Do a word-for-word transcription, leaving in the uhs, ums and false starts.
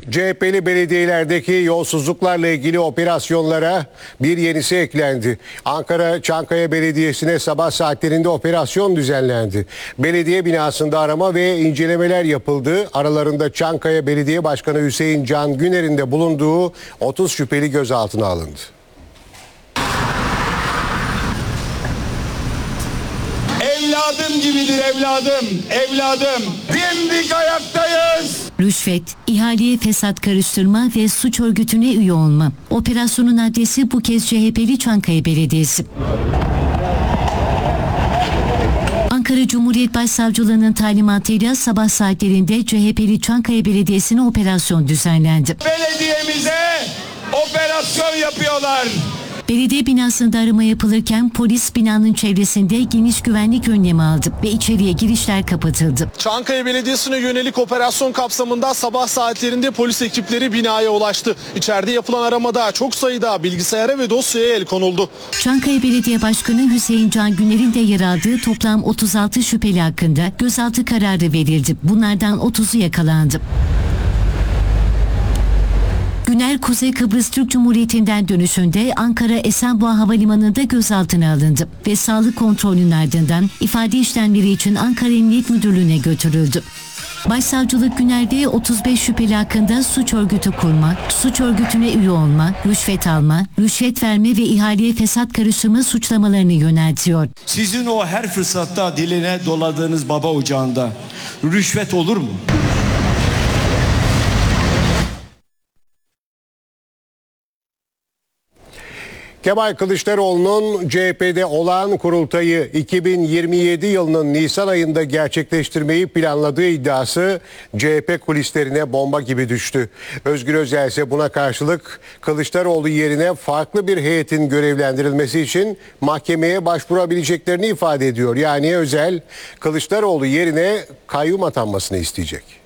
C H P'li belediyelerdeki yolsuzluklarla ilgili operasyonlara bir yenisi eklendi. Ankara Çankaya Belediyesi'ne sabah saatlerinde operasyon düzenlendi. Belediye binasında arama ve incelemeler yapıldı. Aralarında Çankaya Belediye Başkanı Hüseyin Can Güner'in de bulunduğu otuz şüpheli gözaltına alındı. Evladım gibidir evladım, evladım. Dimdik ayaktayız. Rüşvet, ihaleye fesat karıştırma ve suç örgütüne üye olma. Operasyonun adresi bu kez C H P'li Çankaya Belediyesi. Ankara Cumhuriyet Başsavcılığı'nın talimatıyla sabah saatlerinde C H P'li Çankaya Belediyesi'ne operasyon düzenlendi. Belediyemize operasyon yapıyorlar. Belediye binasında arama yapılırken polis binanın çevresinde geniş güvenlik önlemi aldı ve içeriye girişler kapatıldı. Çankaya Belediyesi'ne yönelik operasyon kapsamında sabah saatlerinde polis ekipleri binaya ulaştı. İçeride yapılan aramada çok sayıda bilgisayara ve dosyaya el konuldu. Çankaya Belediye Başkanı Hüseyin Can Güner'in de yer aldığı toplam otuz altı şüpheli hakkında gözaltı kararı verildi. Bunlardan otuzu yakalandı. Güner, Kuzey Kıbrıs Türk Cumhuriyeti'nden dönüşünde Ankara Esenboğa Havalimanı'nda gözaltına alındı ve sağlık kontrolünün ardından ifade işlemleri için Ankara Emniyet Müdürlüğü'ne götürüldü. Başsavcılık Güner'de otuz beş şüpheli hakkında suç örgütü kurma, suç örgütüne üye olma, rüşvet alma, rüşvet verme ve ihaleye fesat karıştırma suçlamalarını yöneltiyor. Sizin o her fırsatta diline doladığınız baba ocağında rüşvet olur mu? Kemal Kılıçdaroğlu'nun C H P'de olağan kurultayı iki bin yirmi yedi yılının Nisan ayında gerçekleştirmeyi planladığı iddiası C H P kulislerine bomba gibi düştü. Özgür Özel ise buna karşılık Kılıçdaroğlu yerine farklı bir heyetin görevlendirilmesi için mahkemeye başvurabileceklerini ifade ediyor. Yani Özel, Kılıçdaroğlu yerine kayyum atanmasını isteyecek.